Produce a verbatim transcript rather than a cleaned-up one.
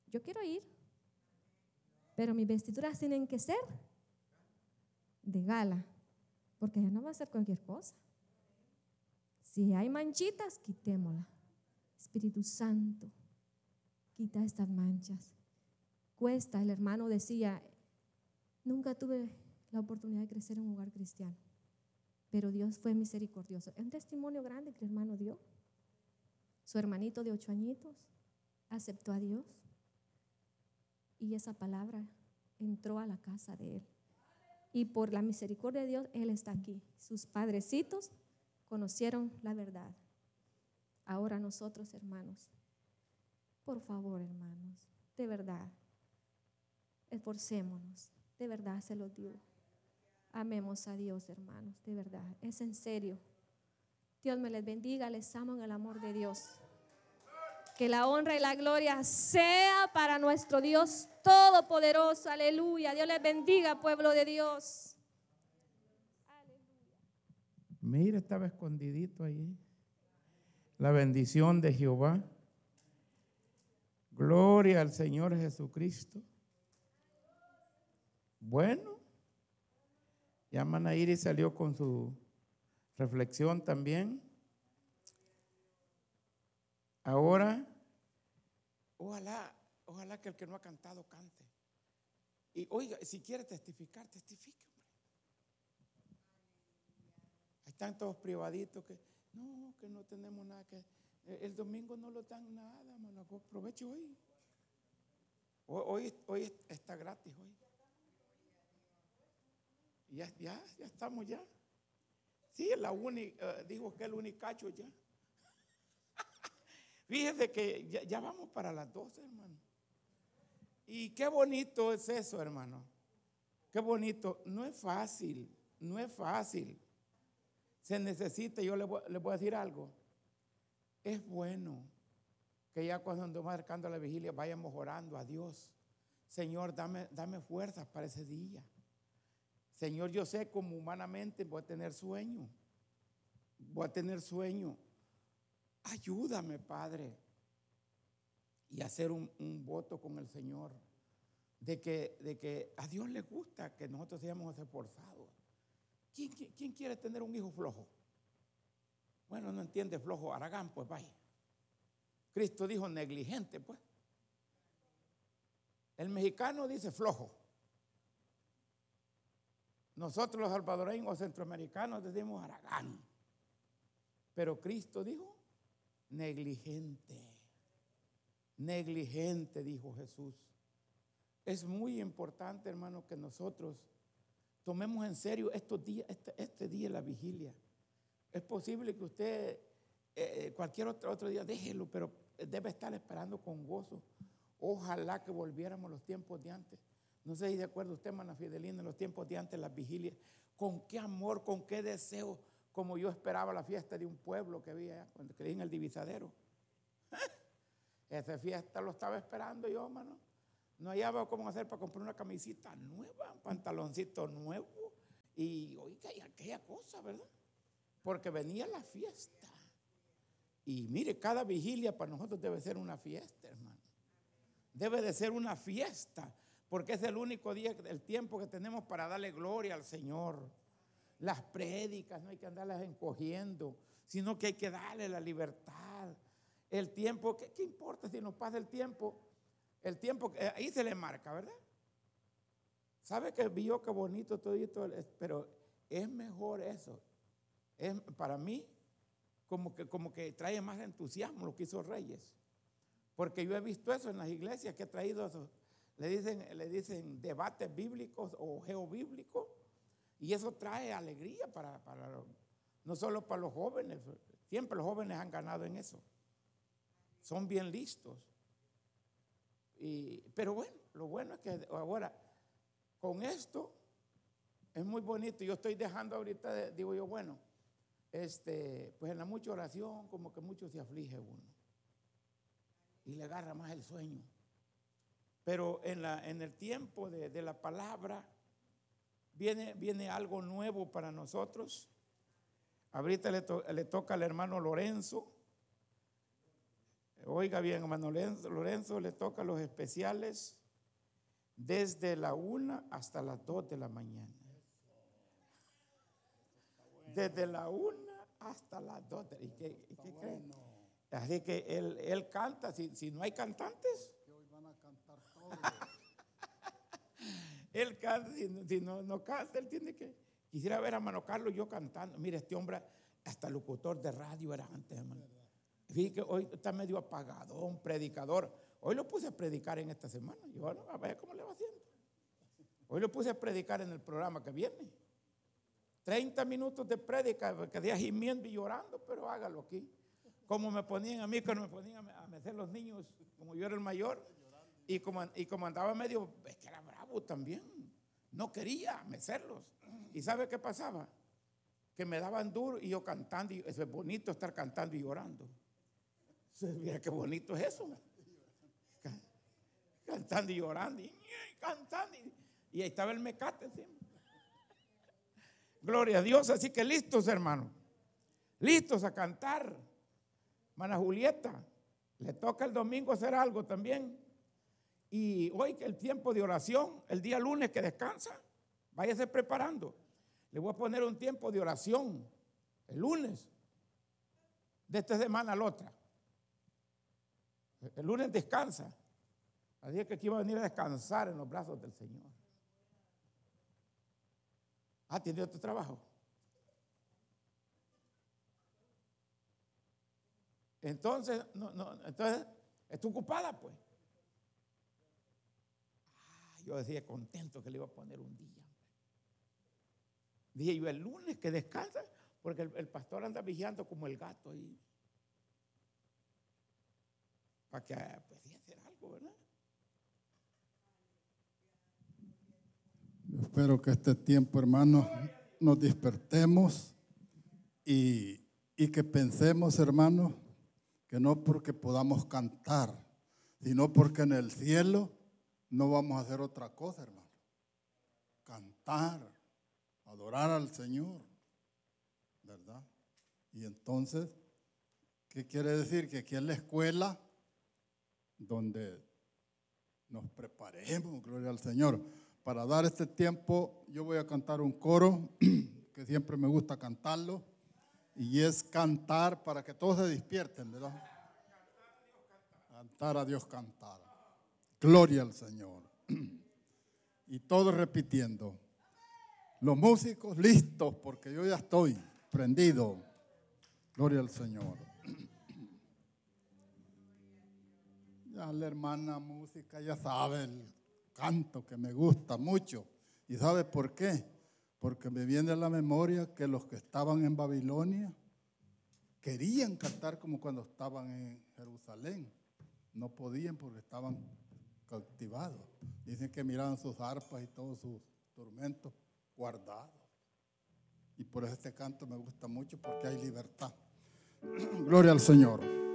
Yo quiero ir, pero mis vestiduras tienen que ser de gala, porque ya no va a ser cualquier cosa. Si hay manchitas, quitémoslas. Espíritu Santo, quita estas manchas. Cuesta, el hermano decía, nunca tuve la oportunidad de crecer en un hogar cristiano, pero Dios fue misericordioso. Es un testimonio grande que el hermano dio. Su hermanito de ocho añitos aceptó a Dios y esa palabra entró a la casa de él. Y por la misericordia de Dios, él está aquí. Sus padrecitos conocieron la verdad. Ahora nosotros, hermanos, por favor, hermanos, de verdad, esforcémonos, de verdad se lo digo. Amemos a Dios, hermanos, de verdad, es en serio. Dios me les bendiga, les amo en el amor de Dios. Que la honra y la gloria sea para nuestro Dios todopoderoso, aleluya. Dios les bendiga, pueblo de Dios. Mira, estaba escondidito ahí. La bendición de Jehová. Gloria al Señor Jesucristo. Bueno, ya Manairi salió con su reflexión también. Ahora, ojalá, ojalá que el que no ha cantado cante. Y oiga, si quiere testificar, testifique. Hay tantos privaditos que no, que no tenemos nada que. El domingo no lo dan nada, hermano. Aproveche hoy. Hoy, hoy está gratis hoy. Ya, ya, ya estamos ya. Sí, la única, uh, dijo que el unicacho ya. Fíjese que ya, ya vamos para las doce, hermano. Y qué bonito es eso, hermano. Qué bonito. No es fácil, no es fácil. Se necesita, yo le voy, le voy a decir algo. Es bueno que ya cuando andemos acercando a la vigilia vayamos orando a Dios. Señor, dame, dame fuerzas para ese día. Señor, yo sé como humanamente voy a tener sueño. Voy a tener sueño. Ayúdame, Padre. Y hacer un, un voto con el Señor de que, de que a Dios le gusta que nosotros seamos esforzados. ¿Quién, quién, quién quiere tener un hijo flojo? Bueno, no entiende flojo, Aragán, pues vaya. Cristo dijo negligente, pues. El mexicano dice flojo. Nosotros los salvadoreños o centroamericanos decimos Aragán. Pero Cristo dijo negligente. Negligente, dijo Jesús. Es muy importante, hermano, que nosotros tomemos en serio estos días, este, este día de la vigilia. Es posible que usted eh, cualquier otro, otro día déjelo, pero debe estar esperando con gozo. Ojalá que volviéramos los tiempos de antes. No sé si de acuerdo usted, hermana Fidelina, en los tiempos de antes, las vigilias. Con qué amor, con qué deseo, como yo esperaba la fiesta de un pueblo que había cuando creí en el Divisadero. Esa fiesta lo estaba esperando yo, hermano. No hallaba cómo hacer para comprar una camisita nueva, un pantaloncito nuevo. Y oiga, y aquella cosa, ¿verdad? Porque venía la fiesta. Y mire, cada vigilia para nosotros debe ser una fiesta, hermano. Debe de ser una fiesta, porque es el único día, el tiempo que tenemos para darle gloria al Señor. Las prédicas no hay que andarlas encogiendo, sino que hay que darle la libertad. El tiempo, ¿qué, qué importa si nos pasa el tiempo? El tiempo, ahí se le marca, ¿verdad? ¿Sabe que vio qué bonito todo esto? Pero es mejor eso. Es, para mí, como que, como que trae más entusiasmo lo que hizo Reyes. Porque yo he visto eso en las iglesias que he traído eso. Le dicen, le dicen debates bíblicos o geobíblicos. Y eso trae alegría para, para, no solo para los jóvenes. Siempre los jóvenes han ganado en eso. Son bien listos. Y, pero bueno, lo bueno es que ahora con esto es muy bonito. Yo estoy dejando ahorita, digo yo, bueno, este, pues en la mucha oración como que mucho se aflige uno y le agarra más el sueño. Pero en, la, en el tiempo de, de la palabra viene, viene algo nuevo para nosotros. Ahorita le, to, le toca al hermano Lorenzo. Oiga bien, hermano Lorenzo, Lorenzo le toca los especiales desde la una hasta las dos de la mañana. Desde la una hasta las dos. ¿Y qué, y qué creen? Así que él, él canta, si, si no hay cantantes. Hoy van a cantar todos. Él canta, si, si no, no canta, él tiene que. Quisiera ver a hermano Carlos yo cantando. Mire, este hombre hasta locutor de radio era antes, hermano. Fíjate que hoy está medio apagado, un predicador. Hoy lo puse a predicar en esta semana. Y bueno, a ver cómo le va haciendo. Hoy lo puse a predicar en el programa que viene. treinta minutos de prédica, que día gimiendo y llorando, pero hágalo aquí. Como me ponían a mí, cuando me ponían a mecer los niños, como yo era el mayor, y como, y como andaba medio, es que era bravo también. No quería mecerlos. ¿Y sabe qué pasaba? Que me daban duro y yo cantando, y eso es bonito estar cantando y llorando. Mira qué bonito es eso. Cantando y llorando, y, y cantando, y, y ahí estaba el mecate encima. Gloria a Dios, así que listos, hermano. Listos a cantar. Hermana Julieta, le toca el domingo hacer algo también. Y hoy que el tiempo de oración, el día lunes que descansa, váyase preparando. Le voy a poner un tiempo de oración el lunes, de esta semana a la otra. El lunes descansa. Así que aquí va a venir a descansar en los brazos del Señor. Ah, tiene otro trabajo. Entonces, no, no, entonces, está ocupada, pues. Ah, yo decía contento que le iba a poner un día. Dije yo, el lunes que descansa, porque el, el pastor anda vigiando como el gato ahí. Para que, pues, sí, hacer algo, ¿verdad? Espero que este tiempo, hermanos, nos despertemos y, y que pensemos, hermanos, que no porque podamos cantar, sino porque en el cielo no vamos a hacer otra cosa, hermano. Cantar, adorar al Señor, ¿verdad? Y entonces, ¿qué quiere decir? Que aquí en la escuela, donde nos preparemos, gloria al Señor, para dar este tiempo, yo voy a cantar un coro que siempre me gusta cantarlo, y es cantar para que todos se despierten, ¿verdad? Cantar a Dios, cantar. Gloria al Señor. Y todos repitiendo. Los músicos listos, porque yo ya estoy prendido. Gloria al Señor. Ya la hermana música ya sabe el canto que me gusta mucho. ¿Y sabe por qué? Porque me viene a la memoria que los que estaban en Babilonia querían cantar como cuando estaban en Jerusalén. No podían porque estaban cautivados. Dicen que miraban sus arpas y todos sus instrumentos guardados. Y por eso este canto me gusta mucho, porque hay libertad. Gloria al Señor.